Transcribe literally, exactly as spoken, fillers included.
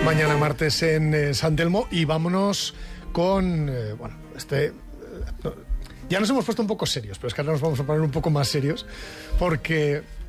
Mañana martes en eh, San Telmo y vámonos con, eh, bueno, este... Eh, ya nos hemos puesto un poco serios, pero es que ahora nos vamos a poner un poco más serios porque